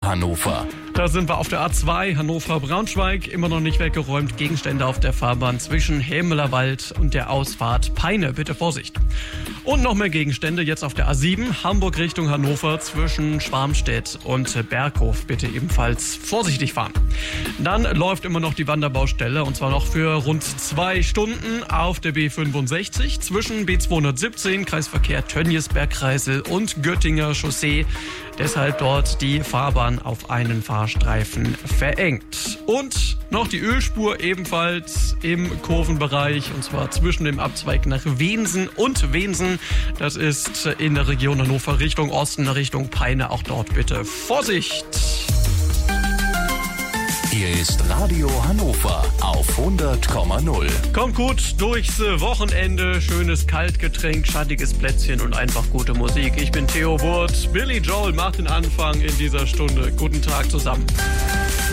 Hannover. Da sind wir auf der A2 Hannover-Braunschweig, immer noch nicht weggeräumt. Gegenstände auf der Fahrbahn zwischen Helmeler Wald und der Ausfahrt Peine. Bitte Vorsicht. Und noch mehr Gegenstände jetzt auf der A7 Hamburg Richtung Hannover zwischen Schwarmstedt und Berghof. Bitte ebenfalls vorsichtig fahren. Dann läuft immer noch die Wanderbaustelle und zwar noch für rund 2 Stunden auf der B65 zwischen B217 Kreisverkehr Tönnies-Bergkreisel und Göttinger Chaussee. Deshalb dort die Fahrbahn auf einen Fahrstreifen verengt. Und noch die Ölspur ebenfalls im Kurvenbereich und zwar zwischen dem Abzweig nach Wensen und Wensen. Das ist in der Region Hannover Richtung Osten, Richtung Peine. Auch dort bitte Vorsicht! Hier ist Radio Hannover auf 100,0. Kommt gut durchs Wochenende. Schönes Kaltgetränk, schattiges Plätzchen und einfach gute Musik. Ich bin Theo Wurth. Billy Joel macht den Anfang in dieser Stunde. Guten Tag zusammen.